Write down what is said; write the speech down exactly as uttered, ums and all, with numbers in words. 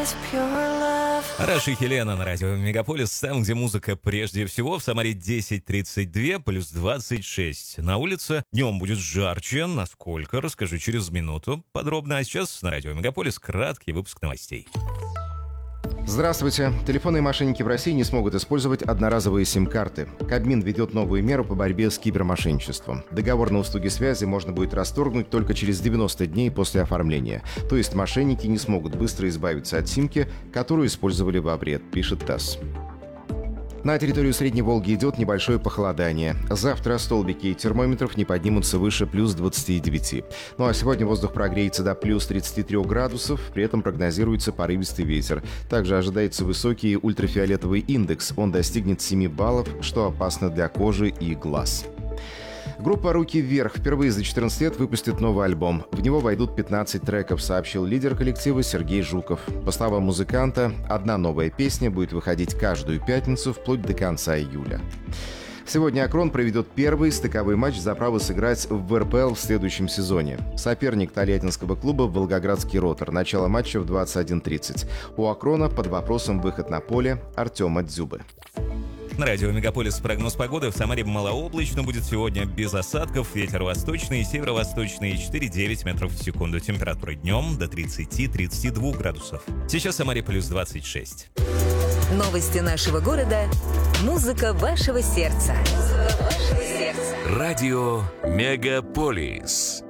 Раш и Хелена на радио Мегаполис, там, где музыка прежде всего. В Самаре десять тридцать два, плюс двадцать шесть. На улице днем будет жарче. Насколько, расскажу через минуту подробно. А сейчас на радио Мегаполис краткий выпуск новостей. Здравствуйте. Телефонные мошенники в России не смогут использовать одноразовые сим-карты. Кабмин ведет новую меру по борьбе с кибермошенничеством. Договор на услуги связи можно будет расторгнуть только через девяносто дней после оформления. То есть мошенники не смогут быстро избавиться от симки, которую использовали во вред, пишет ТАСС. На территорию Средней Волги идет небольшое похолодание. Завтра столбики термометров не поднимутся выше плюс двадцати девяти. Ну а сегодня воздух прогреется до плюс тридцати трёх градусов, при этом прогнозируется порывистый ветер. Также ожидается высокий ультрафиолетовый индекс. Он достигнет семи баллов, что опасно для кожи и глаз. Группа «Руки вверх» впервые за четырнадцать лет выпустит новый альбом. В него войдут пятнадцать треков, сообщил лидер коллектива Сергей Жуков. По словам музыканта, одна новая песня будет выходить каждую пятницу вплоть до конца июля. Сегодня «Акрон» проведет первый стыковой матч за право сыграть в эр пэ эл в следующем сезоне. Соперник тольяттинского клуба «Волгоградский Ротор». Начало матча в двадцать один тридцать. У «Акрона» под вопросом выход на поле Артема Дзюбы. На радио Мегаполис прогноз погоды. В Самаре малооблачно будет сегодня без осадков. Ветер восточный и северо-восточный четыре-девять метров в секунду. Температура днем до тридцати-тридцати двух градусов. Сейчас в Самаре плюс двадцать шесть. Новости нашего города. Музыка вашего сердца. Радио Мегаполис.